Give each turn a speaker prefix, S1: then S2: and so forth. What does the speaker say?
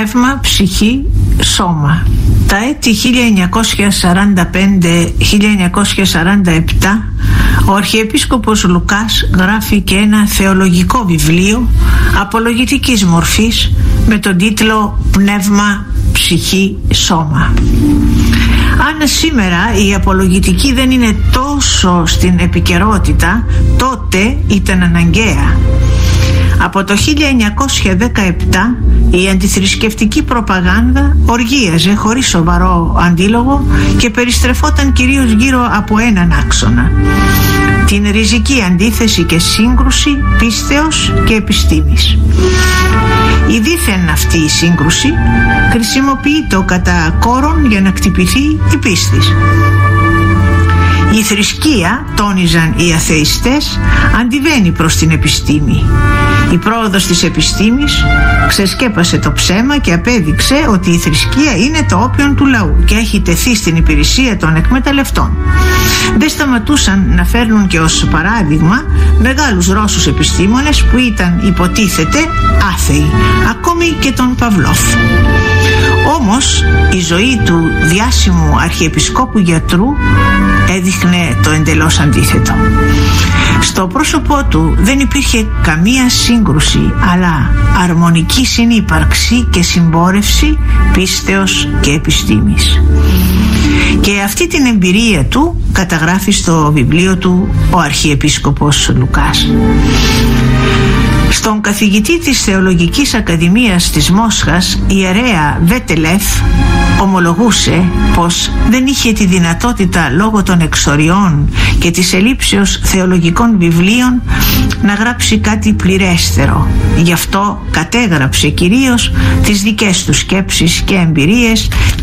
S1: πνεύμα, ψυχή, σώμα. Τα έτη 1945-1947 ο Αρχιεπίσκοπος Λουκάς γράφει και ένα θεολογικό βιβλίο απολογητικής μορφής με τον τίτλο «Πνεύμα, ψυχή, σώμα». Αν σήμερα η απολογητική δεν είναι τόσο στην επικαιρότητα, τότε ήταν αναγκαία. Από το 1917 η αντιθρησκευτική προπαγάνδα οργίαζε χωρίς σοβαρό αντίλογο και περιστρεφόταν κυρίως γύρω από έναν άξονα: την ριζική αντίθεση και σύγκρουση πίστεως και επιστήμης. Η δήθεν αυτή η σύγκρουση χρησιμοποιείται κατά κόρον για να κτυπηθεί η πίστης. Η θρησκεία, τόνιζαν οι αθεϊστές, αντιβαίνει προς την επιστήμη. Η πρόοδος της επιστήμης ξεσκέπασε το ψέμα και απέδειξε ότι η θρησκεία είναι το όπιον του λαού και έχει τεθεί στην υπηρεσία των εκμεταλλευτών. Δεν σταματούσαν να φέρνουν και ως παράδειγμα μεγάλους Ρώσους επιστήμονες που ήταν, υποτίθεται, άθεοι, ακόμη και τον Παυλόφ. Όμως η ζωή του διάσημου αρχιεπισκόπου γιατρού έδειχνε το εντελώς αντίθετο. Στο πρόσωπό του δεν υπήρχε καμία σύγκρουση, αλλά αρμονική συνύπαρξη και συμπόρευση πίστεως και επιστήμης. Και αυτή την εμπειρία του καταγράφει στο βιβλίο του ο Αρχιεπίσκοπος Λουκάς. Στον καθηγητή της Θεολογικής Ακαδημίας της Μόσχας, ιερέα Βέτελεφ, ομολογούσε πως δεν είχε τη δυνατότητα λόγω των εξοριών και της ελλείψεως θεολογικών βιβλίων να γράψει κάτι πληρέστερο. Γι' αυτό κατέγραψε κυρίως τις δικές του σκέψεις και εμπειρίες